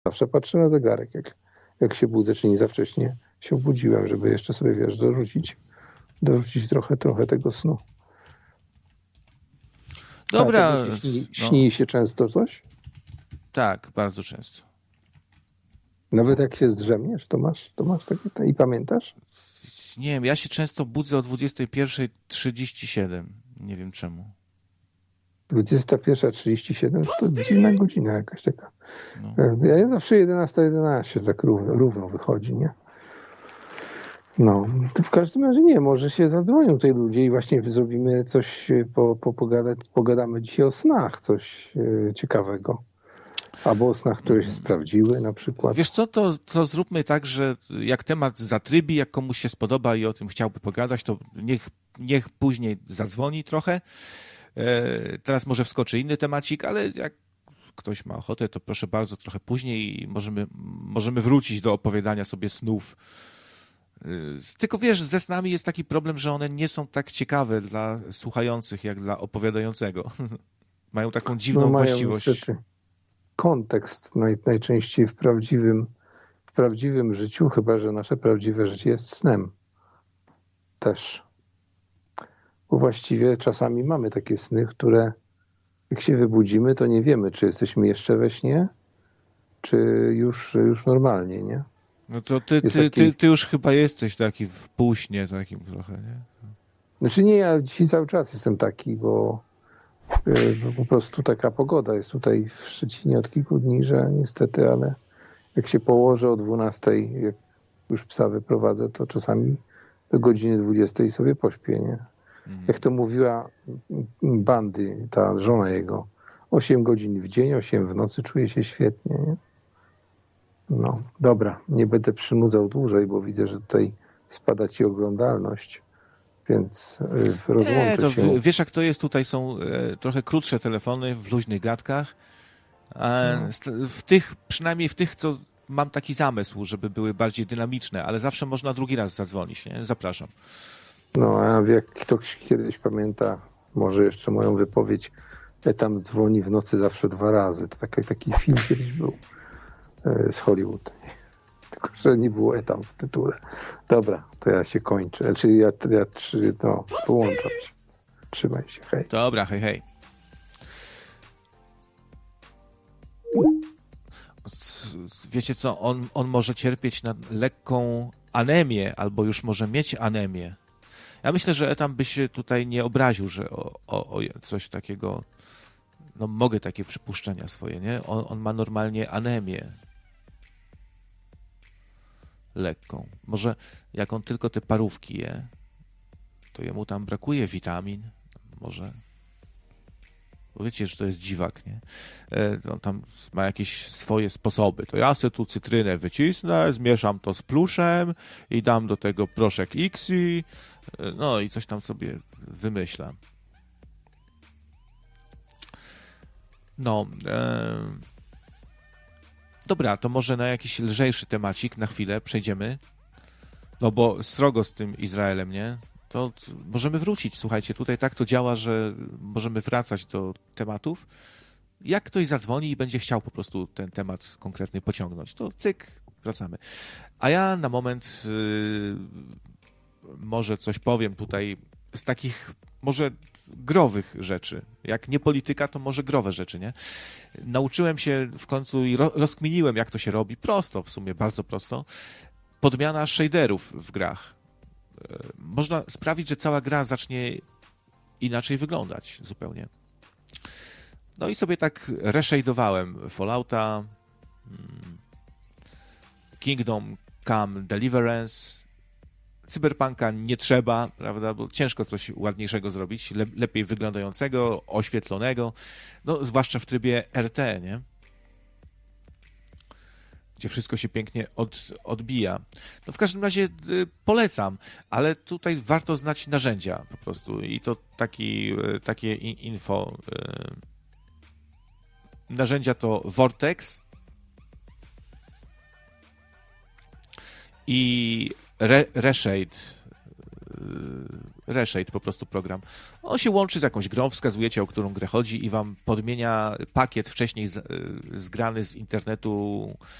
zawsze patrzę na zegarek, jak się budzę, czy nie za wcześnie się obudziłem, żeby jeszcze sobie, wiesz, dorzucić trochę tego snu. Dobra. A tobie się śni się często coś? Tak, bardzo często. Nawet jak się zdrzemniesz, to masz takie i pamiętasz? Nie wiem, ja się często budzę o 21:37. Nie wiem czemu. 21:37 to dziwna godzina jakaś taka. No. Ja zawsze 11:11 tak równo wychodzi, nie? No, to w każdym razie nie, może się zadzwonią tutaj ludzie i właśnie zrobimy coś, pogadamy dzisiaj o snach, coś ciekawego. Albo o snach, które się sprawdziły na przykład. Wiesz co, to zróbmy tak, że jak temat zatrybi, jak komuś się spodoba i o tym chciałby pogadać, to niech później zadzwoni trochę. Teraz może wskoczy inny temacik, ale jak ktoś ma ochotę, to proszę bardzo, trochę później i możemy wrócić do opowiadania sobie snów. Tylko wiesz, ze snami jest taki problem, że one nie są tak ciekawe dla słuchających, jak dla opowiadającego. Mają taką dziwną właściwość. Niestety. Kontekst najczęściej w prawdziwym życiu, chyba że nasze prawdziwe życie jest snem. Też. Bo właściwie czasami mamy takie sny, które jak się wybudzimy, to nie wiemy, czy jesteśmy jeszcze we śnie, czy już normalnie, nie? No to ty już chyba jesteś taki w półśnie takim trochę, nie? Znaczy nie, ja dzisiaj cały czas jestem taki, bo po prostu taka pogoda jest tutaj w Szczecinie od kilku dni, że niestety, ale jak się położę o 12:00, jak już psa wyprowadzę, to czasami do godziny 20:00 sobie pośpię, nie? Jak to mówiła Bandy, ta żona jego, 8 godzin w dzień, 8 w nocy, czuje się świetnie, nie? No, dobra, nie będę przynudzał dłużej, bo widzę, że tutaj spada ci oglądalność, więc rozłączę się. Wiesz jak to jest, tutaj są trochę krótsze telefony w luźnych gadkach, przynajmniej w tych, co mam taki zamysł, żeby były bardziej dynamiczne, ale zawsze można drugi raz zadzwonić, nie? Zapraszam. No, a jak ktoś kiedyś pamięta, może jeszcze moją wypowiedź, tam dzwoni w nocy zawsze 2 razy. To taki film kiedyś był z Hollywood. Tylko, że nie było etam w tytule. Dobra, to ja się kończę. Czyli połączam się. Trzymaj się, hej. Dobra, hej. Wiecie co, on może cierpieć na lekką anemię, albo już może mieć anemię. Ja myślę, że Etam by się tutaj nie obraził, że o coś takiego, no mogę takie przypuszczenia swoje, nie? On ma normalnie anemię lekką. Może jak on tylko te parówki je, to jemu tam brakuje witamin, może. Bo wiecie, że to jest dziwak, nie? On tam ma jakieś swoje sposoby. To ja sobie tu cytrynę wycisnę, zmieszam to z pluszem i dam do tego proszek Ixi, no i coś tam sobie wymyślam. No, dobra, to może na jakiś lżejszy temacik na chwilę przejdziemy. No bo srogo z tym Izraelem, nie? To możemy wrócić. Słuchajcie, tutaj tak to działa, że możemy wracać do tematów. Jak ktoś zadzwoni i będzie chciał po prostu ten temat konkretny pociągnąć, to cyk, wracamy. A ja na moment może coś powiem tutaj z takich może growych rzeczy. Jak nie polityka, to może growe rzeczy, nie? Nauczyłem się w końcu i rozkminiłem, jak to się robi. Prosto, w sumie bardzo prosto. Podmiana shaderów w grach. Można sprawić, że cała gra zacznie inaczej wyglądać zupełnie. No i sobie tak reshadowałem Fallouta, Kingdom Come Deliverance, Cyberpunka nie trzeba, prawda, bo ciężko coś ładniejszego zrobić, lepiej wyglądającego, oświetlonego, no zwłaszcza w trybie RT, nie? Gdzie wszystko się pięknie odbija. No w każdym razie polecam, ale tutaj warto znać narzędzia po prostu i to takie info. Narzędzia to Vortex i Reshade po prostu program. On się łączy z jakąś grą, wskazujecie, o którą grę chodzi i wam podmienia pakiet wcześniej zgrany z internetu